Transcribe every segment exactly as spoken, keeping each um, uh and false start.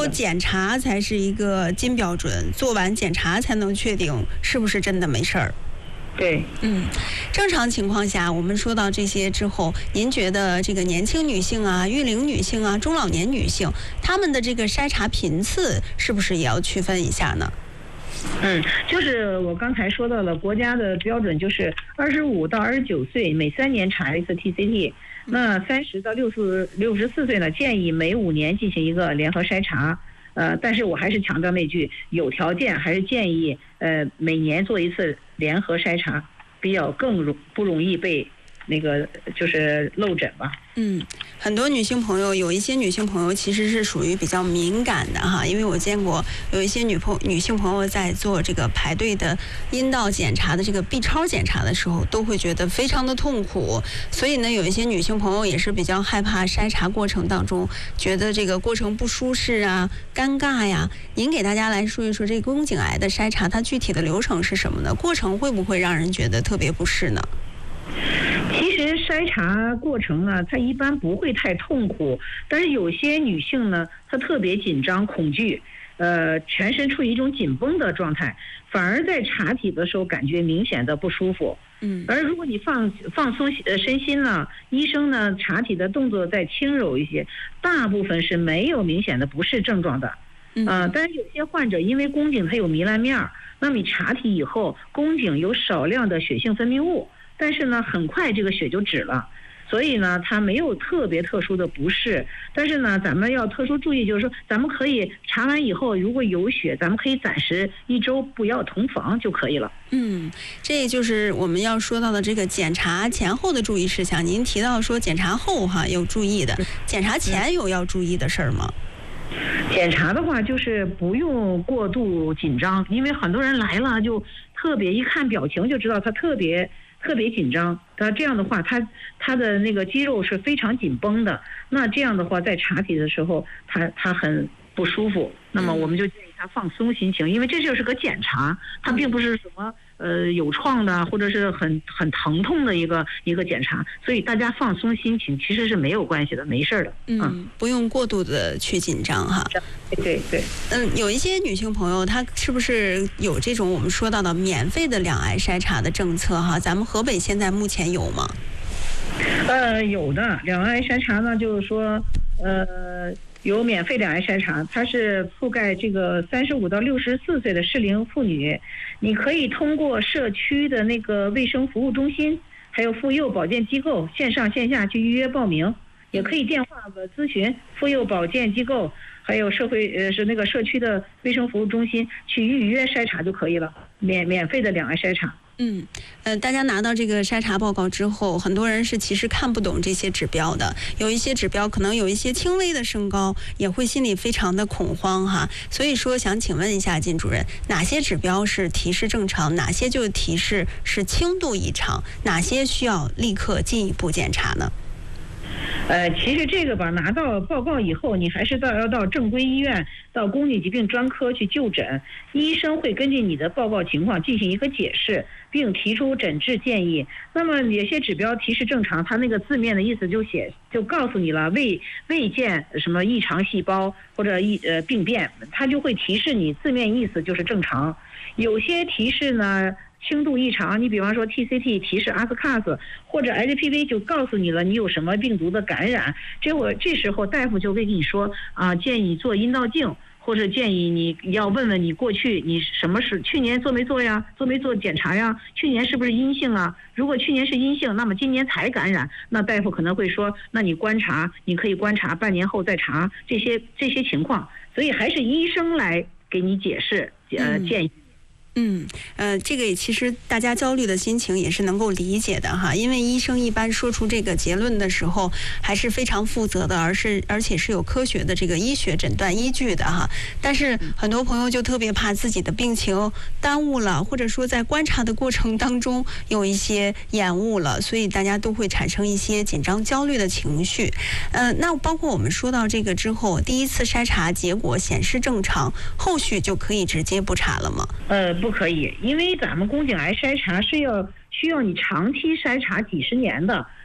说检查才是一个金标准，做完检查才能确定是不是真的没事儿。 对， 嗯，正常情况下，我们说到这些之后，您觉得这个年轻女性啊、育龄女性啊、中老年女性，她们的这个筛查频次是不是也要区分一下呢？ 嗯，就是我刚才说到了，国家的标准就是二十五到二十九岁每三年查一次 T C T， 那三十到六十六十四岁呢，建议每五年进行一个联合筛查。呃，但是我还是强调那句，有条件还是建议呃每年做一次联合筛查，比较更容不容易被那个就是漏诊吧。 嗯，很多女性朋友，有一些女性朋友其实是属于比较敏感的哈，因为我见过有一些女朋女性朋友在做这个排队的阴道检查的这个 B 超检查的时候，都会觉得非常的痛苦，所以呢，有一些女性朋友也是比较害怕筛查过程当中觉得这个过程不舒适啊、尴尬呀。您给大家来说一说这个宫颈癌的筛查，它具体的流程是什么呢？过程会不会让人觉得特别不适呢？ 其实筛查过程呢，它一般不会太痛苦，但是有些女性呢，她特别紧张、恐惧，呃，全身处于一种紧绷的状态，反而在查体的时候感觉明显的不舒服。 嗯， 而如果你放放松呃身心呢，医生呢查体的动作再轻柔一些，大部分是没有明显的不适症状的。 嗯、 呃，但是有些患者因为宫颈它有糜烂面儿，那么你查体以后，宫颈有少量的血性分泌物。但是呢，很快这个血就止了，所以呢，它没有特别特殊的不适。但是呢，咱们要特殊注意，就是说，咱们可以查完以后，如果有血，咱们可以暂时一周不要同房就可以了。 嗯，这就是我们要说到的这个检查前后的注意事项。您提到说检查后哈有注意的，检查前有要注意的事儿吗？ 检查的话，就是不用过度紧张，因为很多人来了就特别一看表情就知道他特别。特别紧张，他这样的话，他他的那个肌肉是非常紧绷的。那这样的话，在查体的时候，他他很不舒服。那么我们就建议他放松心情，因为这就是个检查，它并不是什么呃有创的或者是很很疼痛的一个一个检查，所以大家放松心情其实是没有关系的，没事的。 嗯，嗯不用过度的去紧张哈。 对对。 嗯，有一些女性朋友，她是不是有这种我们说到的免费的两癌筛查的政策哈？咱们河北现在目前有吗？ 呃，有的两癌筛查呢，就是说呃。有免费两癌筛查，它是覆盖这个三十五到六十四岁的适龄妇女，你可以通过社区的那个卫生服务中心，还有妇幼保健机构线上线下去预约报名，也可以电话咨询妇幼保健机构，还有社会呃是那个社区的卫生服务中心去预约筛查就可以了，免免费的两癌筛查。 嗯，呃，大家拿到这个筛查报告之后，很多人是其实看不懂这些指标的，有一些指标可能有一些轻微的升高，也会心里非常的恐慌哈。所以说，想请问一下靳主任，哪些指标是提示正常，哪些就提示是轻度异常，哪些需要立刻进一步检查呢？ 呃，其实这个吧，拿到报告以后，你还是到要到正规医院，到宫颈疾病专科去就诊，医生会根据你的报告情况进行一个解释，并提出诊治建议。那么有些指标提示正常，它那个字面的意思就写就告诉你了，未未见什么异常细胞或者异呃病变，它就会提示你字面意思就是正常。有些提示呢。轻度异常，你比方说 T C T 提示阿斯卡斯或者 H P V 就告诉你了你有什么病毒的感染，这我这时候大夫就会跟你说啊，建议做阴道镜，或者建议你要问问你过去你什么是去年做没做呀，做没做检查呀，去年是不是阴性啊？如果去年是阴性，那么今年才感染，那大夫可能会说，那你观察，你可以观察半年后再查这些这些情况，所以还是医生来给你解释呃建议。 嗯，呃，这个其实大家焦虑的心情也是能够理解的哈，因为医生一般说出这个结论的时候还是非常负责的，而是而且是有科学的这个医学诊断依据的哈。但是很多朋友就特别怕自己的病情耽误了，或者说在观察的过程当中有一些延误了，所以大家都会产生一些紧张焦虑的情绪。呃，那包括我们说到这个之后，第一次筛查结果显示正常，后续就可以直接不查了吗？ 呃。不可以，因为咱们宫颈癌筛查是要需要你长期筛查几十年的，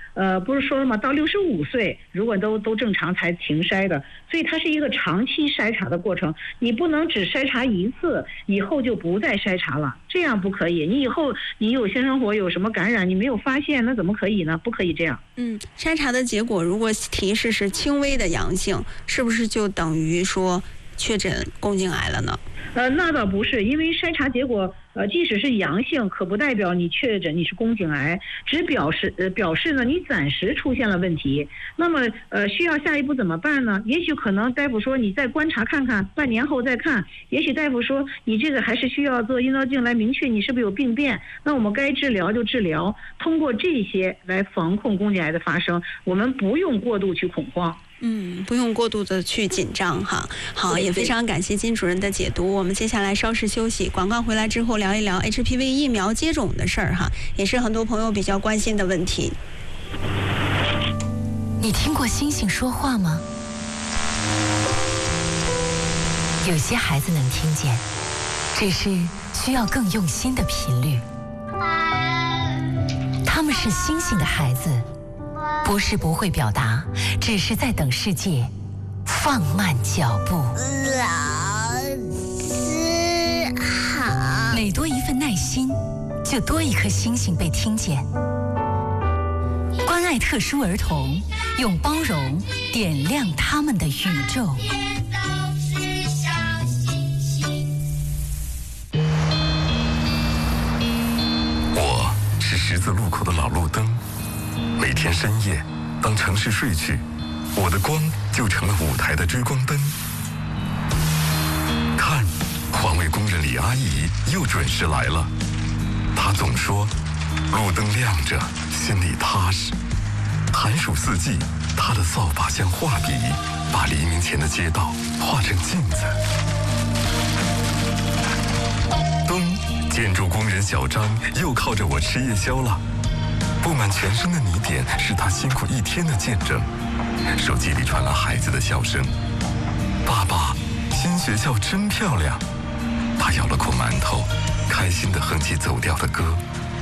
呃，不是说了吗？到六十五岁，如果都都正常才停筛的，所以它是一个长期筛查的过程。你不能只筛查一次，以后就不再筛查了，这样不可以。你以后你有性生活有什么感染，你没有发现，那怎么可以呢？不可以这样。 嗯，筛查的结果如果提示是轻微的阳性，是不是就等于说确诊宫颈癌了呢？ 呃，那倒不是，因为筛查结果，呃，即使是阳性，可不代表你确诊你是宫颈癌，只表示呃表示呢你暂时出现了问题。那么呃需要下一步怎么办呢？也许可能大夫说你再观察看看，半年后再看。也许大夫说你这个还是需要做阴道镜来明确你是不是有病变。那我们该治疗就治疗，通过这些来防控宫颈癌的发生，我们不用过度去恐慌。 嗯，不用过度的去紧张哈。好，也非常感谢金主任的解读。我们接下来稍事休息，广告回来之后聊一聊 H P V 疫苗接种的事儿哈，也是很多朋友比较关心的问题。 你听过星星说话吗？有些孩子能听见，只是需要更用心的频率。他们是星星的孩子。不是不会表达，只是在等世界放慢脚步。 老师好。 每多一份耐心，就多一颗星星被听见。关爱特殊儿童，用包容点亮他们的宇宙。 我是十字路口的老路灯。每天深夜，当城市睡去，我的光就成了舞台的追光灯。看，环卫工人李阿姨又准时来了。她总说，路灯亮着，心里踏实。寒暑四季，她的扫把像画笔，把黎明前的街道画成镜子。冬，建筑工人小张又靠着我吃夜宵了。布满全身的泥点是他辛苦一天的见证。手机里传来孩子的笑声：“爸爸，新学校真漂亮。”他咬了口馒头，开心地哼起走调的歌。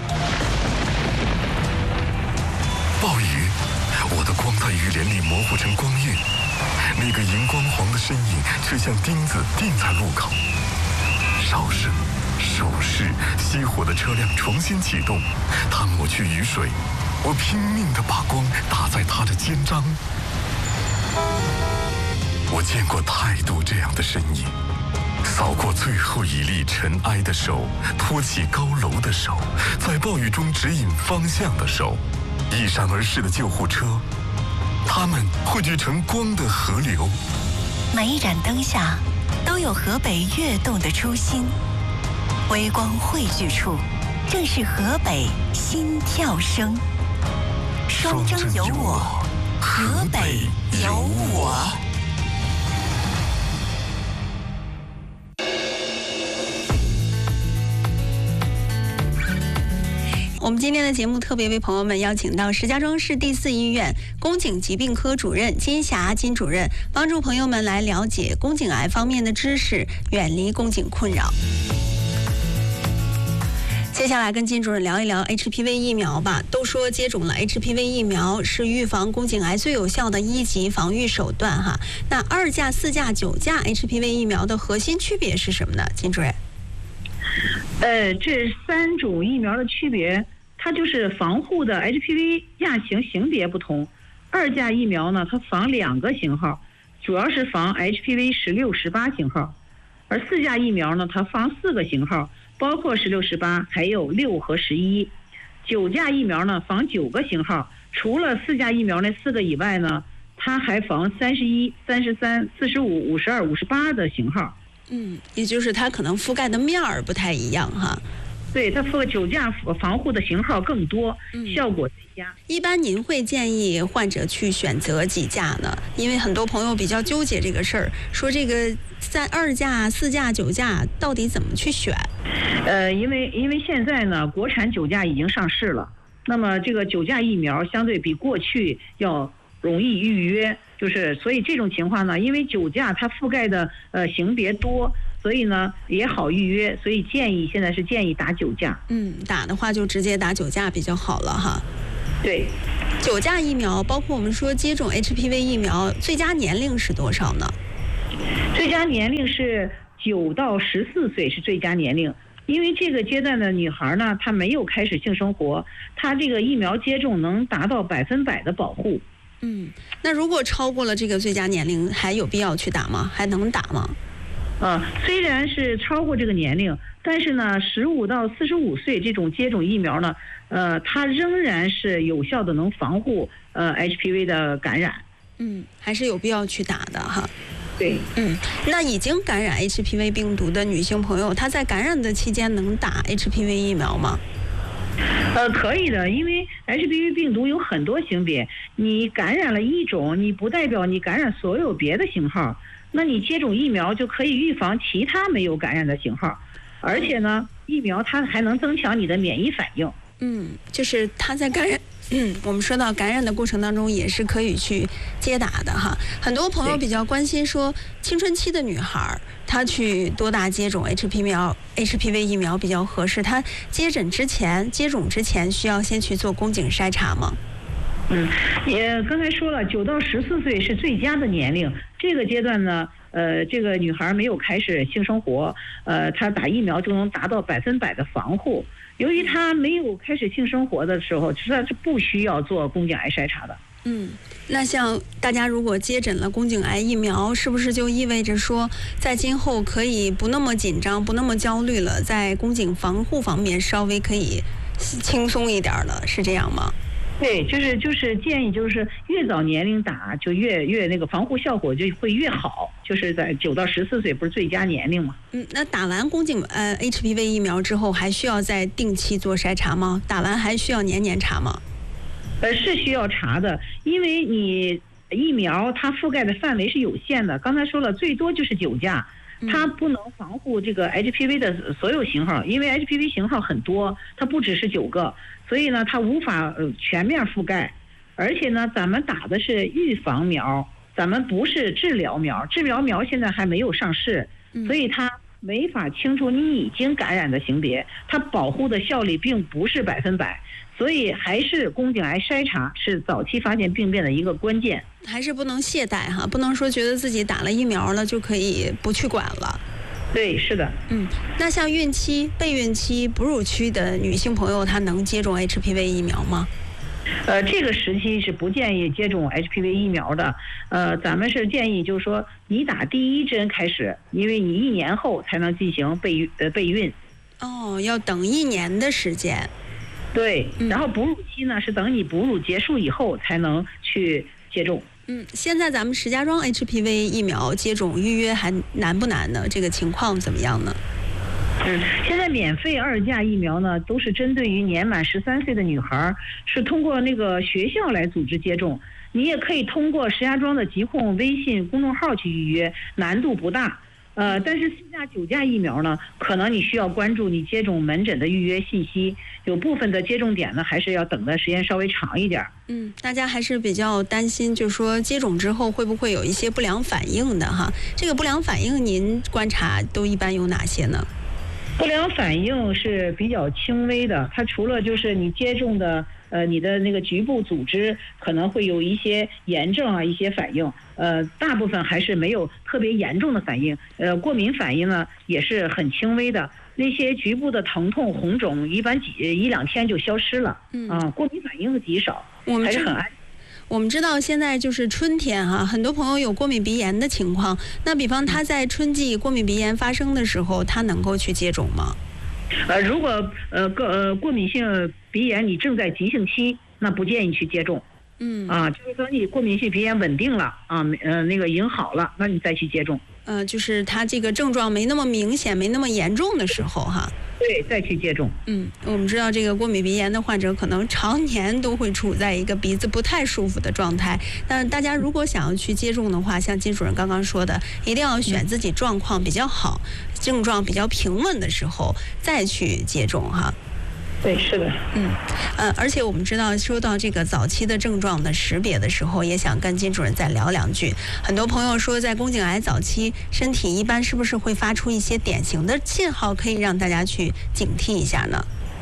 暴雨，我的光在雨帘里模糊成光晕，那个荧光黄的身影却像钉子钉在路口。哨声。手势熄火的车辆重新启动，他抹去雨水，我拼命地把光打在他的肩章。我见过太多这样的身影，扫过最后一粒尘埃的手，托起高楼的手，在暴雨中指引方向的手，一闪而逝的救护车，他们汇聚成光的河流。 每一盏灯下都有河北跃动的初心。微光汇聚处，正是河北心跳声。双征有我，河北有我。 我们今天的节目特别为朋友们邀请到石家庄市第四医院宫颈疾病科主任金霞金主任，帮助朋友们来了解宫颈癌方面的知识，远离宫颈困扰。接下来跟金主任聊一聊 H P V 疫苗吧。都说接种了 H P V 疫苗是预防宫颈癌最有效的一级防御手段哈。那二价、四价、九价 H P V 疫苗的核心区别是什么呢？金主任？ 呃，这三种疫苗的区别，它就是防护的 H P V 亚型型别不同。二价疫苗呢，它防两个型号，主要是防 H P V 十六、十八型号，而四价疫苗呢，它防四个型号。包括十六、十八，还有六和十一。九价疫苗呢，防九个型号，除了四价疫苗那四个以外呢，它还防三十一、三十三、四十五、五十二、五十八的型号。 嗯，也就是它可能覆盖的面儿不太一样哈。 对，它覆九价防护的型号更多，效果最佳。 一般您会建议患者去选择几价呢？因为很多朋友比较纠结这个事儿，说这个三二价、四价、九价到底怎么去选？ 呃，因为因为现在呢，国产九价已经上市了，那么这个九价疫苗相对比过去要容易预约，就是所以这种情况呢，因为九价它覆盖的呃型别多。所以呢也好预约，所以建议现在是建议打九价。 嗯，打的话就直接打九价比较好了哈。 对。 九价疫苗，包括我们说接种 H P V 疫苗，最佳年龄是多少呢？ 最佳年龄是九到十四岁是最佳年龄，因为这个阶段的女孩呢，她没有开始性生活，她这个疫苗接种能达到百分百的保护。 嗯，那如果超过了这个最佳年龄，还有必要去打吗？还能打吗？ 呃，虽然是超过这个年龄，但是呢，十五到四十五岁这种接种疫苗呢，呃，它仍然是有效的能防护呃 H P V 的感染。 嗯，还是有必要去打的哈。 对， 嗯，那已经感染 H P V 病毒的女性朋友，她在感染的期间能打 H P V 疫苗吗？ 呃，可以的，因为 H P V 病毒有很多型别，你感染了一种，你不代表你感染所有别的型号。那你接种疫苗就可以预防其他没有感染的型号，而且呢，疫苗它还能增强你的免疫反应。 嗯，就是它在感染，嗯，我们说到感染的过程当中也是可以去接打的哈。很多朋友比较关心说，青春期的女孩她去多大接种 H P V 苗 H P V 疫苗比较合适？她接诊之前、接种之前需要先去做宫颈筛查吗？ 嗯，也刚才说了，九到十四岁是最佳的年龄。这个阶段呢，呃，这个女孩没有开始性生活，呃，她打疫苗就能达到百分百的防护。由于她没有开始性生活的时候，实际上是不需要做宫颈癌筛查的。 嗯，那像大家如果接诊了宫颈癌疫苗，是不是就意味着说，在今后可以不那么紧张、不那么焦虑了，在宫颈防护方面稍微可以轻松一点了，是这样吗？ 对，就是就是建议，就是越早年龄打，就越越那个防护效果就会越好。就是在九到十四岁不是最佳年龄吗？ 嗯，那打完宫颈呃 H P V 疫苗之后，还需要再定期做筛查吗？打完还需要年年查吗？ 呃，是需要查的，因为你疫苗它覆盖的范围是有限的。刚才说了，最多就是九价。它不能防护这个 H P V 的所有型号，因为 H P V 型号很多，它不只是九个，所以呢，它无法呃全面覆盖。而且呢，咱们打的是预防苗，咱们不是治疗苗，治疗苗现在还没有上市，所以它没法清除你已经感染的型别，它保护的效力并不是百分百。所以还是宫颈癌筛查是早期发现病变的一个关键， 还是不能懈怠哈，不能说觉得自己打了疫苗了就可以不去管了。 对，是的。 嗯，那像孕期、备孕期、哺乳期的女性朋友，她能接种 H P V 疫苗吗？ 呃，这个时期是不建议接种 H P V 疫苗的。呃，咱们是建议就是说，你打第一针开始，因为你一年后才能进行备呃备孕。 哦，要等一年的时间。 对，然后哺乳期呢是等你哺乳结束以后才能去接种。 嗯，现在咱们石家庄 H P V 疫苗接种预约还难不难呢？这个情况怎么样呢？ 嗯，现在免费二价疫苗呢，都是针对于年满十三岁的女孩，是通过那个学校来组织接种。你也可以通过石家庄的疾控微信公众号去预约，难度不大。呃，但是四价、九价疫苗呢，可能你需要关注你接种门诊的预约信息，有部分的接种点呢，还是要等的时间稍微长一点。 嗯，大家还是比较担心，就是说接种之后会不会有一些不良反应的哈？这个不良反应您观察都一般有哪些呢？ 不良反应是比较轻微的，它除了就是你接种的呃你的那个局部组织可能会有一些炎症啊一些反应，呃大部分还是没有特别严重的反应，呃过敏反应呢也是很轻微的，那些局部的疼痛红肿一般几一两天就消失了，嗯啊过敏反应极少，还是很安。 我们知道现在就是春天哈、啊，很多朋友有过敏鼻炎的情况。那比方他在春季过敏鼻炎发生的时候，他能够去接种吗？ 呃，如果呃个呃过敏性鼻炎你正在急性期，那不建议去接种。嗯啊，就是说你过敏性鼻炎稳定了啊，呃那个已经好了，那你再去接种。 呃，就是他这个症状没那么明显、没那么严重的时候哈。 对，再去接种。 嗯，我们知道这个过敏鼻炎的患者可能常年都会处在一个鼻子不太舒服的状态。但大家如果想要去接种的话，像金主任刚刚说的，一定要选自己状况比较好、症状比较平稳的时候再去接种哈。 对，是的， 嗯，呃，而且我们知道，说到这个早期的症状的识别的时候，也想跟金主任再聊两句。很多朋友说，在宫颈癌早期，身体一般是不是会发出一些典型的信号，可以让大家去警惕一下呢？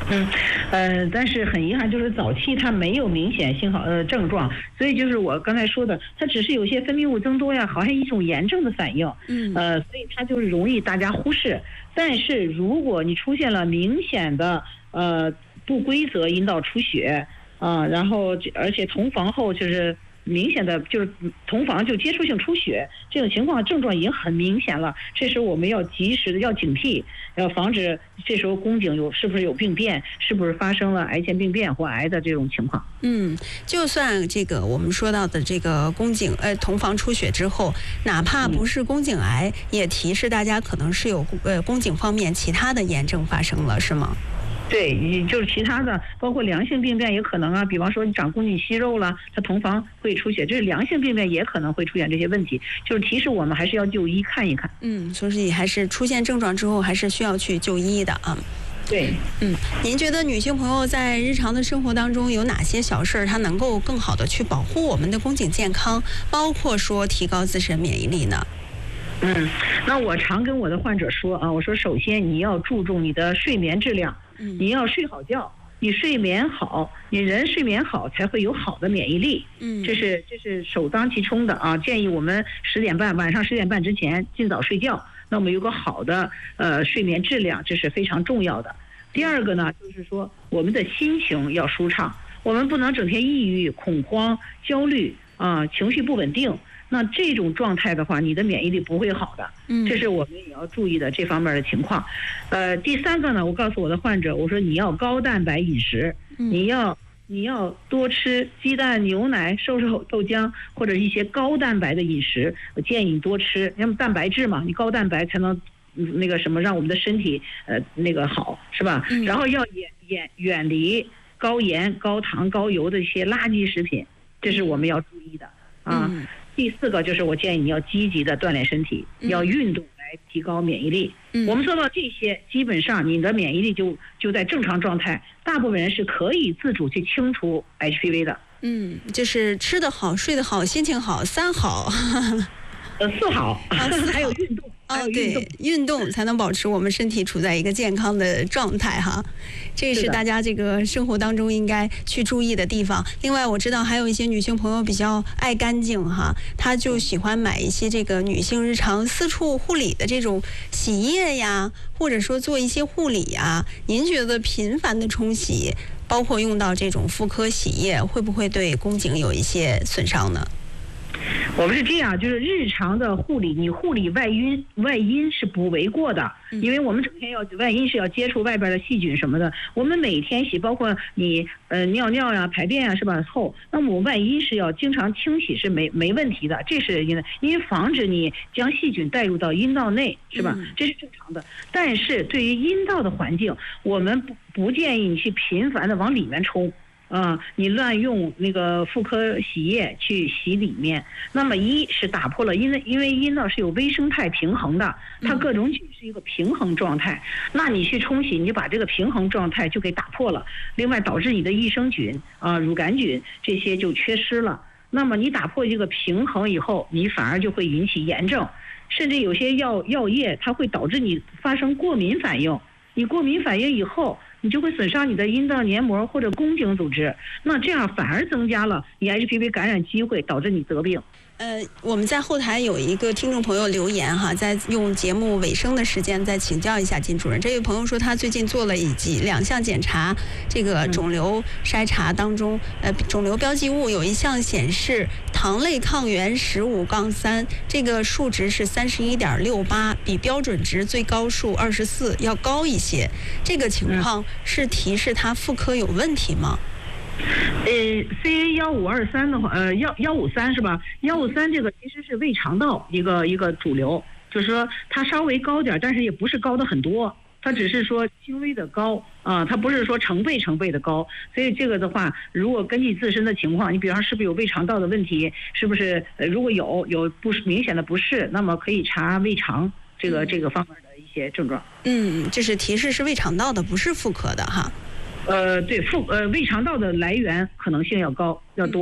嗯，呃，但是很遗憾，就是早期它没有明显信号呃症状，所以就是我刚才说的，它只是有些分泌物增多呀，好像一种炎症的反应，嗯，呃，所以它就是容易大家忽视。但是如果你出现了明显的呃不规则阴道出血啊、呃，然后而且同房后就是明显的就是同房就接触性出血这种情况，症状已经很明显了，这时候我们要及时的要警惕，要防止这时候宫颈有是不是有病变，是不是发生了癌前病变或癌的这种情况。 嗯，就算这个我们说到的这个宫颈呃同房出血之后，哪怕不是宫颈癌，嗯、也提示大家可能是有呃宫颈方面其他的炎症发生了，是吗？ 对，就是其他的，包括良性病变也可能啊，比方说你长宫颈息肉了，它同房会出血，这是良性病变也可能会出现这些问题，就是提示我们还是要就医看一看。 嗯，所以还是出现症状之后还是需要去就医的啊。 对， 嗯，您觉得女性朋友在日常的生活当中有哪些小事儿，她能够更好的去保护我们的宫颈健康，包括说提高自身免疫力呢？ 嗯，那我常跟我的患者说啊，我说首先你要注重你的睡眠质量，你要睡好觉，你睡眠好，你人睡眠好才会有好的免疫力，嗯，这是这是首当其冲的啊。建议我们十点半晚上十点半之前尽早睡觉，那我们有个好的呃睡眠质量，这是非常重要的。第二个呢，就是说我们的心情要舒畅，我们不能整天抑郁、恐慌、焦虑啊、呃，情绪不稳定。那这种状态的话，你的免疫力不会好的，嗯，这是我们也要注意的这方面的情况。呃，第三个呢，我告诉我的患者，我说你要高蛋白饮食，你要你要多吃鸡蛋、牛奶、瘦肉豆浆或者一些高蛋白的饮食，我建议你多吃，因为蛋白质嘛，你高蛋白才能那个什么让我们的身体呃那个好，是吧？嗯、然后要远远远离高盐、高糖、高油的一些垃圾食品，这是我们要注意的啊。嗯，第四个就是我建议你要积极的锻炼身体，要运动来提高免疫力。嗯、我们做到这些，基本上你的免疫力就就在正常状态，大部分人是可以自主去清除 H P V 的。 嗯，就是吃得好、睡得好、心情好，三好。 呃，四好，啊、四好还有运动。 哦，对，运动才能保持我们身体处在一个健康的状态哈，这是大家这个生活当中应该去注意的地方。另外，我知道还有一些女性朋友比较爱干净哈，她就喜欢买一些这个女性日常私处护理的这种洗液呀，或者说做一些护理呀。您觉得频繁的冲洗，包括用到这种妇科洗液，会不会对宫颈有一些损伤呢？ 我们是这样，就是日常的护理，你护理外阴外阴是不为过的，因为我们整天要外阴是要接触外边的细菌什么的，我们每天洗，包括你呃尿尿呀、排便呀，是吧？后，那么我外阴是要经常清洗是没没问题的，这是因为因为防止你将细菌带入到阴道内，是吧？这是正常的。但是对于阴道的环境，我们不不建议你去频繁的往里面冲。啊、呃，你乱用那个妇科洗液去洗里面，那么一是打破了，因为因为阴道是有微生态平衡的，它各种菌是一个平衡状态，那你去冲洗，你就把这个平衡状态就给打破了，另外导致你的益生菌啊、呃、乳杆菌这些就缺失了，那么你打破这个平衡以后，你反而就会引起炎症，甚至有些药药液它会导致你发生过敏反应，你过敏反应以后，你就会损伤你的阴道黏膜或者宫颈组织，那这样反而增加了你 H P V 感染机会，导致你得病。 呃，我们在后台有一个听众朋友留言哈，在用节目尾声的时间再请教一下金主任。这位朋友说，他最近做了以及两项检查，这个肿瘤筛查当中，呃，肿瘤标记物有一项显示糖类抗原十五杠三，这个数值是三十一点六八，比标准值最高数二十四要高一些。这个情况是提示他妇科有问题吗？ 呃 ，C A 幺五二三的话，呃，幺幺五三是吧？幺五三这个其实是胃肠道一个一个主流，就是说它稍微高点，但是也不是高的很多，它只是说轻微的高啊、呃，它不是说成倍成倍的高。所以这个的话，如果根据自身的情况，你比方是不是有胃肠道的问题，是不是呃如果有有不明显的不适，那么可以查胃肠这个这个方面的一些症状。 嗯，这是提示是胃肠道的，不是妇科的哈。 呃，对，腹呃胃肠道的来源可能性要高要多。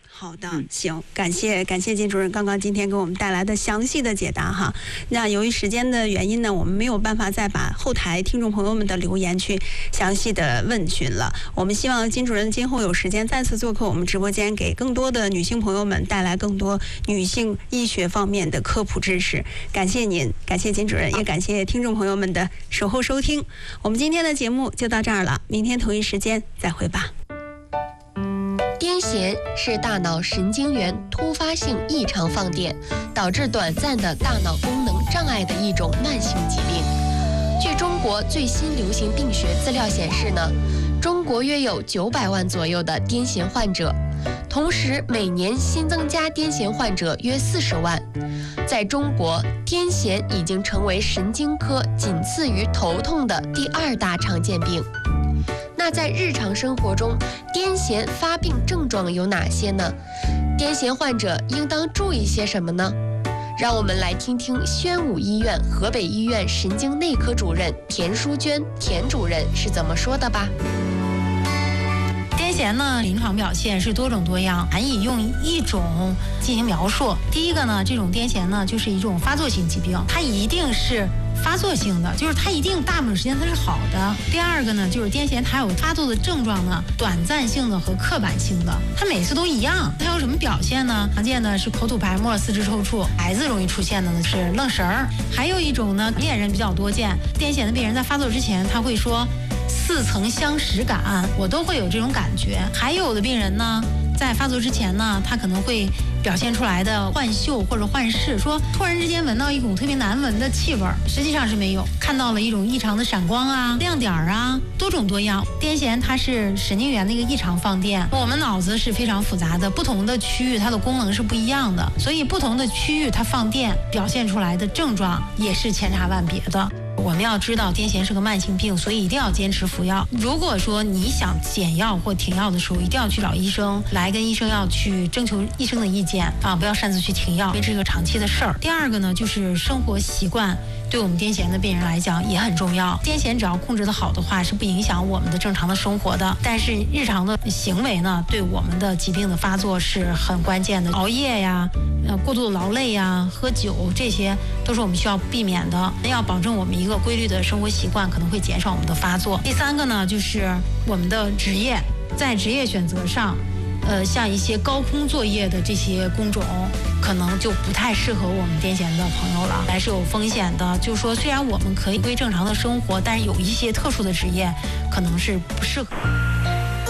好的，行，感谢感谢金主任刚刚今天给我们带来的详细的解答哈。那由于时间的原因呢，我们没有办法再把后台听众朋友们的留言去详细的问询了。我们希望金主任今后有时间再次做客我们直播间，给更多的女性朋友们带来更多女性医学方面的科普知识。感谢您，感谢金主任，也感谢听众朋友们的守候收听。我们今天的节目就到这儿了，明天同一时间再会吧。 癫痫是大脑神经元突发性异常放电，导致短暂的大脑功能障碍的一种慢性疾病。据中国最新流行病学资料显示呢，中国约有九百万左右的癫痫患者，同时每年新增加癫痫患者约四十万。在中国，癫痫已经成为神经科仅次于头痛的第二大常见病。那在日常生活中，癫痫发病症状有哪些呢？癫痫患者应当注意些什么呢？让我们来听听宣武医院河北医院神经内科主任田淑娟田主任是怎么说的吧。 癫痫呢，临床表现是多种多样，难以用一种进行描述。第一个呢，这种癫痫呢，就是一种发作性疾病，它一定是发作性的，就是它一定大部分时间它是好的。第二个呢，就是癫痫它有发作的症状呢，短暂性的和刻板性的，它每次都一样。它有什么表现呢？常见的是口吐白沫、四肢抽搐，孩子容易出现的呢是愣神儿。还有一种呢，恋人比较多见，癫痫的病人在发作之前他会说似曾相识感，我都会有这种感觉。还有的病人呢，在发作之前呢，他可能会表现出来的幻嗅或者幻视，说突然之间闻到一股特别难闻的气味，实际上是没有，看到了一种异常的闪光啊、亮点啊，多种多样。癫痫它是神经元的一个异常放电，我们脑子是非常复杂的，不同的区域它的功能是不一样的，所以不同的区域它放电表现出来的症状也是千差万别的。我们要知道癫痫是个慢性病，所以一定要坚持服药。如果说你想减药或停药的时候，一定要去找医生，来跟医生要去征求医生的意见啊，不要擅自去停药，因为这是个长期的事儿。第二个呢，就是生活习惯对我们癫痫的病人来讲也很重要。癫痫只要控制得好的话，是不影响我们的正常的生活的。但是日常的行为呢，对我们的疾病的发作是很关键的。熬夜呀，呃，过度的劳累呀，喝酒，这些都是我们需要避免的。要保证我们一个规律的生活习惯，可能会减少我们的发作。第三个呢，就是我们的职业，在职业选择上，呃，像一些高空作业的这些工种，可能就不太适合我们癫痫的朋友了，还是有风险的。就是说，虽然我们可以归正常的生活，但是有一些特殊的职业可能是不适合。